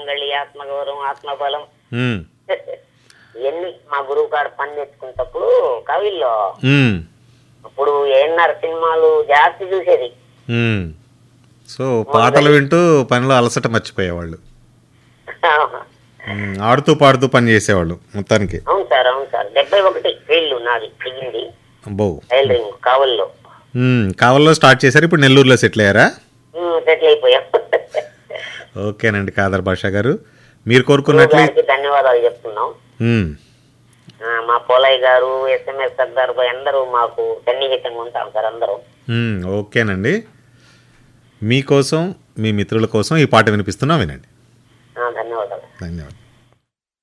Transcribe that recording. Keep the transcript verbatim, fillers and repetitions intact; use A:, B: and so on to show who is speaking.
A: మంగళి, ఆత్మగౌరవం, ఆత్మబలం
B: ఉమ్,
A: ఇవన్నీ మా గురువు కాడ పని నేర్చుకున్నప్పుడు కవిల్లో
B: ఉమ్,
A: అప్పుడు ఏఎన్ఆర్ సినిమాలు జాస్తి చూసేది.
B: ఉమ్. సో పాటలు వింటూ పనిలో అలసట మర్చిపోయేవాళ్ళు. ఉమ్, ఆడుతూ పాడుతూ పని చేసేవాళ్ళు మొత్తానికి.
A: అవును సార్, అవును సార్. డెబ్బై ఒకటి ఫీల్డ్ నాది దిగింది
B: అబ్బో.
A: టైలరింగ్ కావల్లో.
B: ఉమ్, కావల్లో స్టార్ట్ చేశారు, ఇప్పుడు నెల్లూరులో సెటిల్ అయ్యారా?
A: సెటిల్ అయిపోయాం.
B: ఓకేనండి ఖాదర్ బాషా గారు, మీరు కోరుకున్నట్లే
A: గురువుగారికి ధన్యవాదాలు చెప్తున్నాం.
B: ఉమ్,
A: ఆ, మా పోలయ్య గారు, ఎస్ఎంఎస్ సర్దార్ భాయ్ అందరూ మాకు సన్నిహితంగా ఉంటాం సార్ అందరూ.
B: ఉమ్, ఓకేనండి. మీకోసం మీ మిత్రుల కోసం ఈ పాట వినిపిస్తున్నా, వినండి.
A: ఆ, ధన్యవాదాలు.
B: ధన్యవాదాలు.